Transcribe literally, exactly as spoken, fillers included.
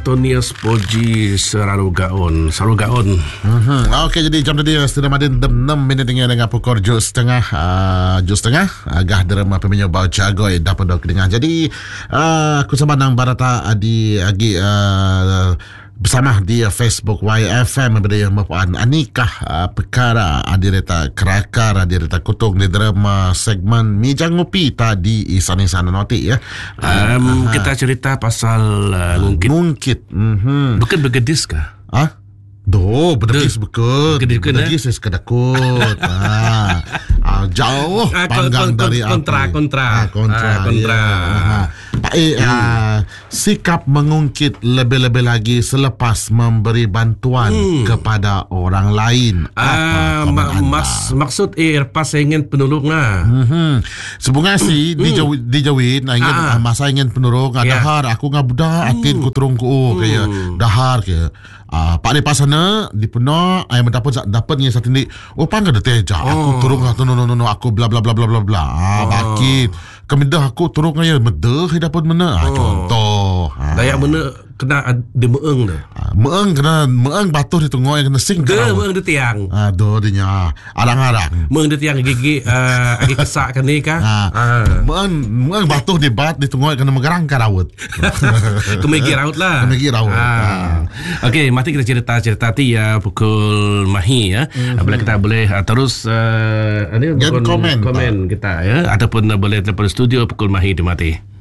Antonius Poji Serarugaon Serarugaon. Mm-hmm. Okey, jadi jam tadi sudah madin enam minit dengan dengan pukul tujuh setengah uh, tujuh setengah agak derma peminyo bau jagoi dapat dok dengan. Jadi uh, aku sama nang barata adi agi uh, bersama di Facebook Y F M berdaya mapuan anikah uh, perkara adireta kerakar adireta kutung di drama segmen Mijang Ngopi tadi isan-isan noti ya. Um, uh, kita cerita pasal uh, ngungkit. Ngungkit. Mm-hmm. Bukan bergedis kah? Ah? Do, berdekis bekut. Berdekis saya kedakut. ah, ah, jauh ah, panggang kon, kon, dari kontra, api. kontra. Ah, kontra. Ah, kontra. Ya. Ah, eh, hmm. ah, sikap mengungkit lebih-lebih lagi selepas memberi bantuan hmm. kepada orang lain. Ah, ma- mas, maksud eh, lepas saya ingin penolong lah. Mm-hmm. Sebunga si di Jawi, di Jawi, nah ingin ah. masa ingin penolong. Yeah. Dahar, aku ngah budak, atin ku terung ku oh, kaya dahar kaya. Ah, Pak Depa sana di pena ay mendapat dapat ni satu ni. Oh pangga dete ja. Aku turun lah tu no no no aku bla bla bla bla bla bla. Ah, bakit. Kemedah aku turun aja medah dapat mana. Ah, contoh. Ah. Dayak mana kena di meeng dah. Ah, meeng kena meeng batu di tengok yang kena sing. Ke meeng di tiang. Ah, do dinya arang-arang. Meeng di tiang gigi uh, agi kesak kan ni kah? Ah. ah. Meeng meeng batu di bat di tengok kena megerang karawut. Kemegi raut lah. Kemegi raut. Ah. Okey, mari kita cerita-cerita ti ya pukul mahi ya. Mm-hmm. Boleh kita boleh uh, terus uh, ini komen komen kita ya ataupun uh, boleh telefon studio pukul mahi di mati.